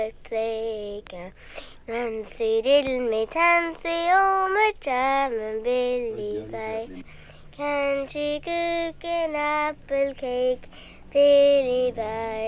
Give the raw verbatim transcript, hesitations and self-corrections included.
Playground. Nancy diddle-me tansy, oh my charming Billy Bye. Can she cook an apple cake? Billy Bye.